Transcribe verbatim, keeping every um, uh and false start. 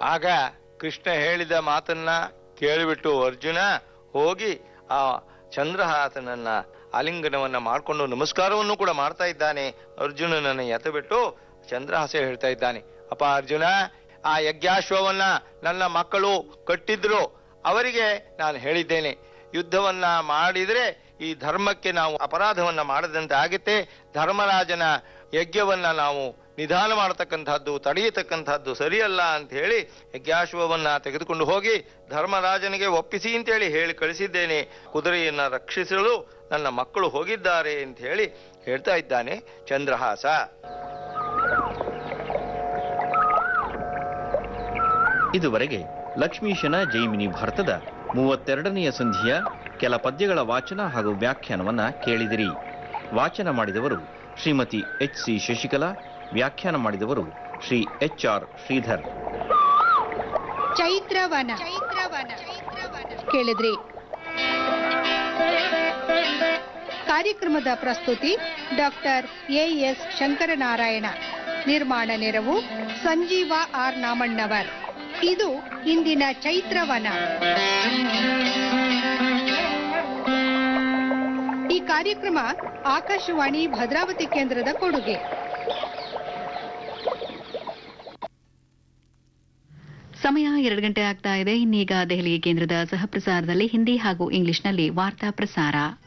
ಆಗ ಕೃಷ್ಣ ಹೇಳಿದ ಮಾತನ್ನ ಕೇಳಿಬಿಟ್ಟು ಅರ್ಜುನ ಹೋಗಿ ಆ ಚಂದ್ರಹಾಸನನ್ನ ಆಲಿಂಗನವನ್ನ ಮಾಡಿಕೊಂಡು ನಮಸ್ಕಾರವನ್ನು ಕೂಡ ಮಾಡ್ತಾ ಇದ್ದಾನೆ. ಅರ್ಜುನನನ್ನ ಎತ್ತ ಬಿಟ್ಟು ಚಂದ್ರಹಾಸ ಹೇಳ್ತಾ ಇದ್ದಾನೆ, ಅಪ್ಪ ಅರ್ಜುನ, ಆ ಯಜ್ಞಾಶ್ವವನ್ನ ನನ್ನ ಮಕ್ಕಳು ಕಟ್ಟಿದ್ರು, ಅವರಿಗೆ ನಾನು ಹೇಳಿದ್ದೇನೆ, ಯುದ್ಧವನ್ನ ಮಾಡಿದ್ರೆ ಈ ಧರ್ಮಕ್ಕೆ ನಾವು ಅಪರಾಧವನ್ನ ಮಾಡದಂತೆ ಆಗುತ್ತೆ. ಧರ್ಮರಾಜನ ಯಜ್ಞವನ್ನ ನಾವು ನಿಧಾನ ಮಾಡತಕ್ಕಂಥದ್ದು, ತಡೆಯತಕ್ಕಂಥದ್ದು ಸರಿಯಲ್ಲ ಅಂತ ಹೇಳಿ ಯಜ್ಞಾಶ್ವವನ್ನ ತೆಗೆದುಕೊಂಡು ಹೋಗಿ ಧರ್ಮರಾಜನಿಗೆ ಒಪ್ಪಿಸಿ ಅಂತೇಳಿ ಹೇಳಿ ಕಳಿಸಿದ್ದೇನೆ. ಕುದುರೆಯನ್ನ ರಕ್ಷಿಸಲು ನನ್ನ ಮಕ್ಕಳು ಹೋಗಿದ್ದಾರೆ ಅಂತ ಹೇಳಿ ಹೇಳ್ತಾ ಇದ್ದಾನೆ ಚಂದ್ರಹಾಸ. ಇದುವರೆಗೆ ಲಕ್ಷ್ಮೀಶನ ಜೈಮಿನಿ ಭಾರತದ ಮೂವತ್ತೆರಡನೆಯ ಸಂಧಿಯ ಕೆಲ ಪದ್ಯಗಳ ವಾಚನ ಹಾಗೂ ವ್ಯಾಖ್ಯಾನವನ್ನ ಕೇಳಿದಿರಿ. ವಾಚನ ಮಾಡಿದವರು ಶ್ರೀಮತಿ ಎಚ್ ಸಿ ಶಶಿಕಲಾ, ವ್ಯಾಖ್ಯಾನ ಮಾಡಿದವರು ಶ್ರೀ ಎಚ್ ಆರ್ ಶ್ರೀಧರ್. ಚೈತ್ರವನ ಕೇಳಿದ್ರಿ. ಕಾರ್ಯಕ್ರಮದ ಪ್ರಸ್ತುತಿ ಡಾಕ್ಟರ್ ಎ ಎಸ್ ಶಂಕರನಾರಾಯಣ. ನಿರ್ಮಾಣ ನೆರವು ಸಂಜೀವ ಆರ್ ನಾಮಣ್ಣವರ್. ಇದು ಇಂದಿನ ಚೈತ್ರವನ. ಈ ಕಾರ್ಯಕ್ರಮ ಆಕಾಶವಾಣಿ ಭದ್ರಾವತಿ ಕೇಂದ್ರದ ಕೊಡುಗೆ. ಸಮಯ ಎರಡು ಗಂಟೆ ಆಗ್ತಾ ಇದೆ. ಇನ್ನೀಗ ದೆಹಲಿ ಕೇಂದ್ರದ ಸಹ ಪ್ರಸಾರದಲ್ಲಿ ಹಿಂದಿ ಹಾಗೂ ಇಂಗ್ಲಿಷ್ನಲ್ಲಿ ವಾರ್ತಾ ಪ್ರಸಾರ.